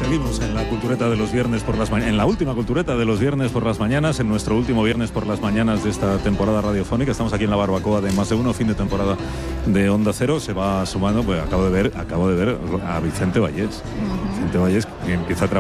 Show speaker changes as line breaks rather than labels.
Seguimos en la cultureta de los viernes por las mañanas, en la última cultureta de los viernes por las mañanas, en nuestro último viernes por las mañanas de esta temporada radiofónica. Estamos aquí en la barbacoa de Más de Uno, fin de temporada de Onda Cero. Se va sumando, pues acabo de ver a Vicente Vallés. Vicente Vallés, que empieza a